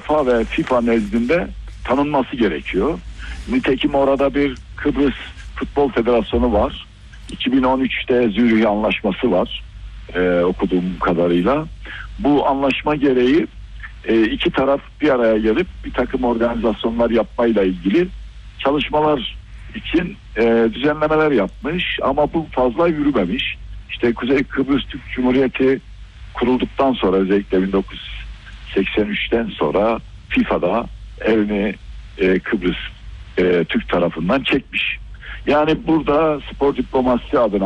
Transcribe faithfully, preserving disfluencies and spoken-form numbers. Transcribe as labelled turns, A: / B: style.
A: UEFA ve FIFA nezdinde tanınması gerekiyor. Nitekim orada bir Kıbrıs Futbol Federasyonu var. iki bin on üçte Zürih Anlaşması var. Ee, okuduğum kadarıyla. Bu anlaşma gereği e, iki taraf bir araya gelip bir takım organizasyonlar yapmayla ilgili çalışmalar için e, düzenlemeler yapmış ama bu fazla yürümemiş. İşte Kuzey Kıbrıs Türk Cumhuriyeti kurulduktan sonra, özellikle bin dokuz yüz seksen üçten sonra FIFA'da elini e, Kıbrıs e, Türk tarafından çekmiş. Yani burada spor diplomasi adına